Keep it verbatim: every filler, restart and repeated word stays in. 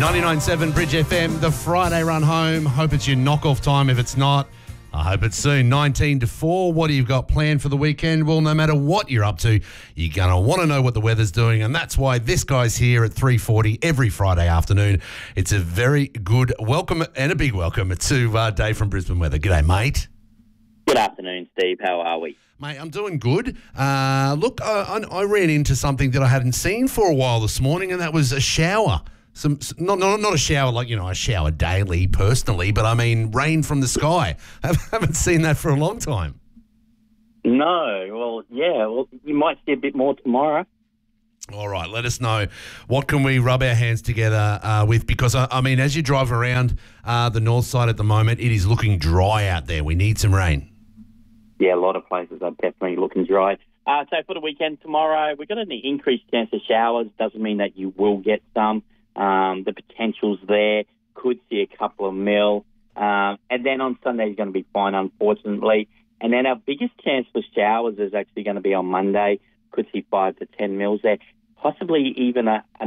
ninety-nine point seven Bridge F M, the Friday run home. Hope it's your knock-off time. If it's not, I hope it's soon. nineteen to four. What do you got planned for the weekend? Well, no matter what you're up to, you're going to want to know what the weather's doing, and that's why this guy's here at three forty every Friday afternoon. It's a very good welcome and a big welcome to uh, Dave from Brisbane Weather. G'day, mate. Good afternoon, Steve. How are we? Mate, I'm doing good. Uh, look, I, I ran into something that I hadn't seen for a while this morning, and that was a shower. Some not, not not a shower like, you know, I shower daily personally, but I mean rain from the sky. I haven't seen that for a long time. No, well, yeah, well, you might see a bit more tomorrow. All right, let us know. What can we rub our hands together uh, with? Because, I, I mean, as you drive around uh, the north side at the moment, it is looking dry out there. We need some rain. Yeah, a lot of places are definitely looking dry. Uh, so for the weekend tomorrow, we've got an increased chance of showers. Doesn't mean that you will get some. Um, the potential's there. Could see a couple of mil. Um, and then on Sunday is going to be fine, unfortunately. And then our biggest chance for showers is actually going to be on Monday. Could see five to ten mils there. Possibly even a, a